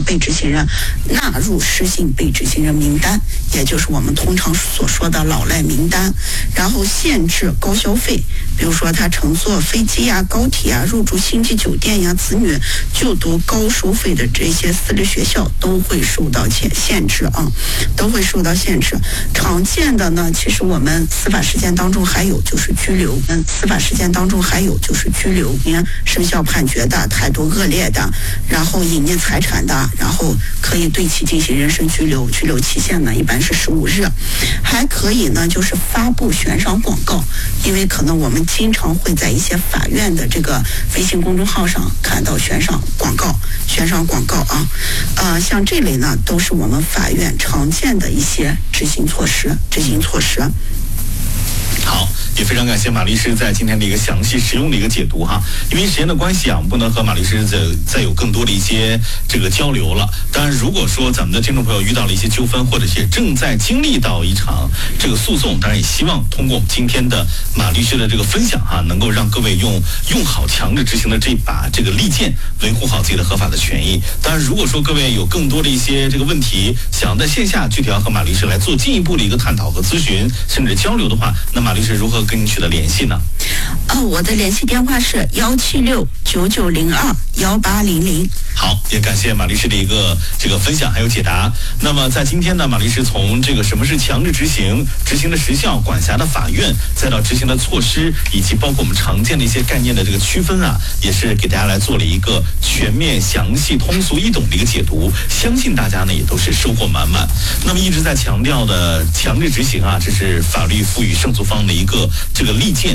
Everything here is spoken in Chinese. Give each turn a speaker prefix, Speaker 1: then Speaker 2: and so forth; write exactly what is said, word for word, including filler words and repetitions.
Speaker 1: 被执行人纳入失信被执行人名单，也就是我们通常所说的老赖名单。然后限制高消费，比如说他乘坐飞机呀、高铁呀、入住星级酒店呀、子女就读高收费的这些私立学校都会受到限限制啊，都会受到限制。常见的呢，其实我们司法实践当中还有就是拘留，嗯，司法实践当中还有就是拘留，生效判决的、态度恶劣的，然后隐匿财产的，然后可以对其进行人身拘留，拘留期限呢一般是十五日。还可以呢，就是发布悬赏广告，因为可能我们经常会在一些法院的这个微信公众号上看到悬赏广告，悬赏广告啊，呃，像这类呢，都是我们法院常见的一些执行措施，执行措施。
Speaker 2: 好，也非常感谢马律师在今天的一个详细实用的一个解读哈。因为时间的关系啊，我们不能和马律师再再有更多的一些这个交流了。当然，如果说咱们的听众朋友遇到了一些纠纷，或者是正在经历到一场这个诉讼，当然也希望通过我们今天的马律师的这个分享哈，能够让各位用用好强制执行的这把这个利剑，维护好自己的合法的权益。当然，如果说各位有更多的一些这个问题，想要在线下具体要和马律师来做进一步的一个探讨和咨询，甚至交流的话，那马律师如何跟您取得联系呢？
Speaker 1: 呃，我的联系电话是幺七六九九零二幺八零零。
Speaker 2: 好，也感谢马律师的一个这个分享还有解答。那么在今天呢，马律师从这个什么是强制执行、执行的时效、管辖的法院，再到执行的措施，以及包括我们常见的一些概念的这个区分啊，也是给大家来做了一个全面、详细、通俗易懂的一个解读。相信大家呢也都是收获满满。那么一直在强调的强制执行啊，这是法律赋予胜诉方的一个这个利剑。